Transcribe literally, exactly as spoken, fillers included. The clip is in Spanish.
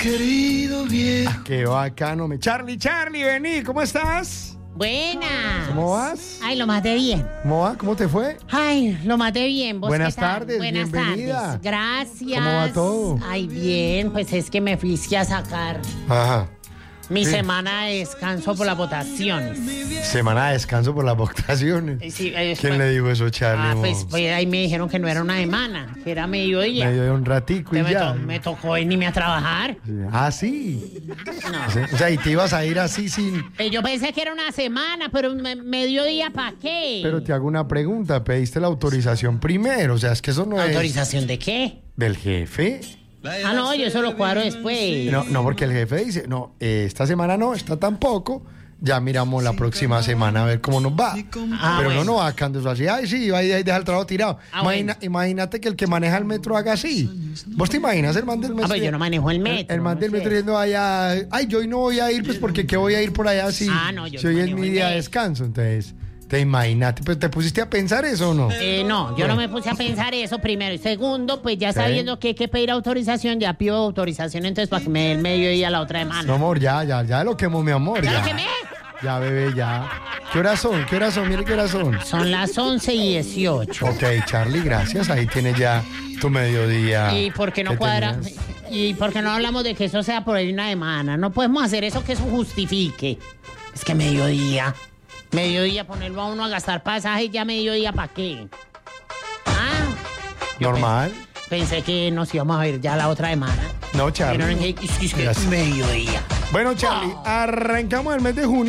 querido viejo. Ah, qué bacano. Me... Charlie, Charlie, vení, ¿cómo estás? Buenas. ¿Cómo vas? Ay, lo maté bien. ¿Cómo va? ¿Cómo te fue? Ay, lo maté bien. ¿Vos Buenas qué tal? tardes, Buenas bienvenida. tardes. Gracias. ¿Cómo va todo? Ay, bien, pues es que me fui a sacar Ajá. mi Sí. semana de descanso por las votaciones. Semana de descanso por las votaciones. Eh, sí, eh, ¿Quién fue- le dijo eso, Charlie? Ah, mo? pues, pues ahí me dijeron que no era una semana, que era mediodía. Me dio un ratico y me, ya. to- me tocó venirme a trabajar. Ah, sí. No. O sea, y te ibas a ir así sin... Eh, Yo pensé que era una semana, pero me- mediodía, ¿para qué? Pero te hago una pregunta. ¿Pediste la autorización primero? O sea, es que eso no es... ¿Autorización de qué? ¿Del jefe? Ah, no, yo eso lo cuadro después. No, no, porque el jefe dice, no, eh, esta semana no, esta tampoco. Ya miramos la próxima semana a ver cómo nos va. Ah, Pero bueno. no, no va acá eso así. Ay, sí, va y deja el trabajo tirado. Ah, Imagina- bueno. Imagínate que el que maneja el metro haga así. ¿Vos te imaginas el man del metro? Ah, pues yo no manejo el metro. El man no del sé. metro yendo allá. Ay, yo hoy no voy a ir, pues porque ¿qué voy a ir por allá si, Ah, no, yo si no hoy es manejo mi el día de metro. descanso? Entonces, te imagínate. Pues te pusiste a pensar eso o no. Eh, no, yo no me puse a pensar eso primero. Y segundo, pues ya Sí. sabiendo que hay que pedir autorización, ya pido autorización entonces para que me dé el mediodía la otra semana. No, amor, ya, ya, ya lo quemó mi amor. ¿Ya Ya, lo quemé? Ya, bebé, ya. ¿Qué horas son? ¿Qué horas son? Mire qué horas son. Son las once y dieciocho. Ok, Charlie, gracias. Ahí tienes ya tu mediodía. ¿Y por qué no que cuadra? tenías. ¿Y por qué no hablamos de que eso sea por ahí una semana? No podemos hacer eso que eso justifique. Es que mediodía. Mediodía, ponerlo a uno a gastar pasajes, ya mediodía, ¿para qué? Ah. yo Normal. pe- Pensé que nos íbamos a ver ya la otra semana. No, Pero Charlie. es que- es que- es que Gracias. mediodía. Bueno, Charlie, arrancamos el mes de junio.